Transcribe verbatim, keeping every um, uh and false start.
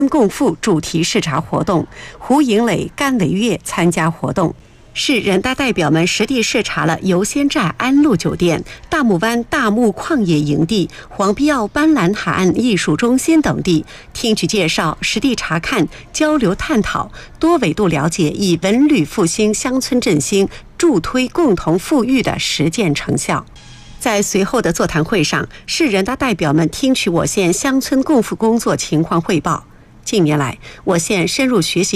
共赴主题视察活动，胡迎磊、甘伟月参加活动。市人大代表们实地视察了游仙寨安陆酒店、大木湾大木矿业营地、黄碧坳斑斓海岸艺术中心等地，听取介绍，实地查看，交流探讨，多维度了解以文旅复兴、乡村振兴、助推共同富裕的实践成效。在随后的座谈会上，市人大代表们听取我县乡村共富工作情况汇报。近年来，我县深入学习